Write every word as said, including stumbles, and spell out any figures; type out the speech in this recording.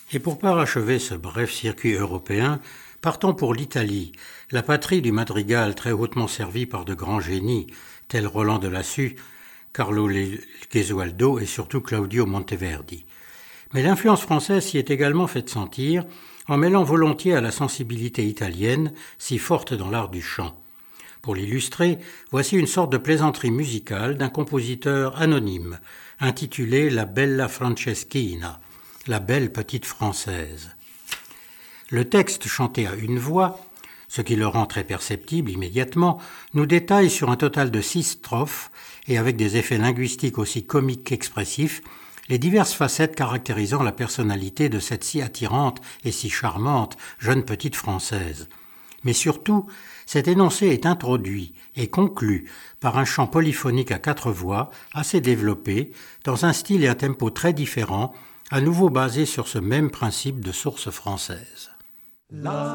Et pour parachever ce bref circuit européen, partons pour l'Italie, la patrie du madrigal très hautement servi par de grands génies, tels Roland de Lassus, Carlo Gesualdo et surtout Claudio Monteverdi. Mais l'influence française s'y est également faite sentir, en mêlant volontiers à la sensibilité italienne, si forte dans l'art du chant. Pour l'illustrer, voici une sorte de plaisanterie musicale d'un compositeur anonyme, intitulé La Bella Franceschina, la belle petite française. Le texte chanté à une voix, ce qui le rend très perceptible immédiatement, nous détaille sur un total de six strophes et avec des effets linguistiques aussi comiques qu'expressifs, les diverses facettes caractérisant la personnalité de cette si attirante et si charmante jeune petite française. Mais surtout, cet énoncé est introduit et conclu par un chant polyphonique à quatre voix, assez développé, dans un style et un tempo très différents, à nouveau basé sur ce même principe de source française. La